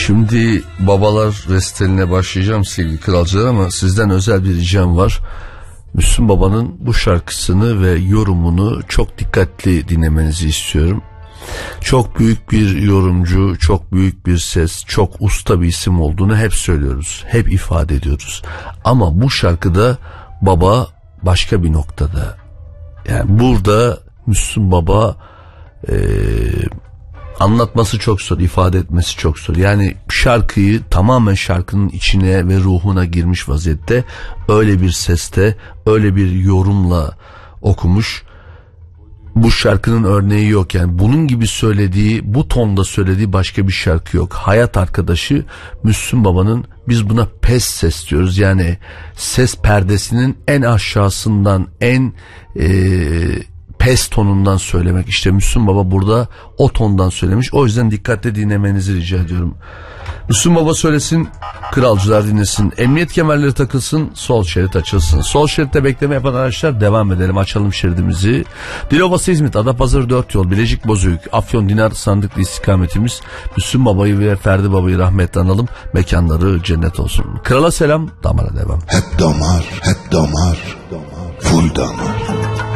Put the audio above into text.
Şimdi babalar restaline başlayacağım sevgili kralcılar, ama sizden özel bir ricam var. Müslüm Baba'nın bu şarkısını ve yorumunu çok dikkatli dinlemenizi istiyorum. Çok büyük bir yorumcu, çok büyük bir ses, çok usta bir isim olduğunu hep söylüyoruz, hep ifade ediyoruz. Ama bu şarkıda baba başka bir noktada. Yani burada Müslüm Baba anlatması çok zor, ifade etmesi çok zor. Yani şarkıyı tamamen şarkının içine ve ruhuna girmiş vaziyette, öyle bir seste, öyle bir yorumla okumuş. Bu şarkının örneği yok. Yani bunun gibi söylediği, bu tonda söylediği başka bir şarkı yok. Hayat arkadaşı Müslüm Baba'nın, biz buna pes ses diyoruz. Yani ses perdesinin en aşağısından, en pes tonundan söylemek. İşte Müslüm Baba burada o tondan söylemiş. O yüzden dikkatle dinlemenizi rica ediyorum. Müslüm Baba söylesin, kralcılar dinlesin. Emniyet kemerleri takılsın, sol şerit açılsın. Sol şeritte bekleme yapan araçlar devam edelim. Açalım şeridimizi. Dilovası İzmit, Adapazarı 4 yol, Bilecik Bozüyük, Afyon Dinar Sandıklı istikametimiz. Müslüm Baba'yı ve Ferdi Baba'yı rahmetle analım. Mekanları cennet olsun. Krala selam, damara devam. Hep damar, hep damar, full damar.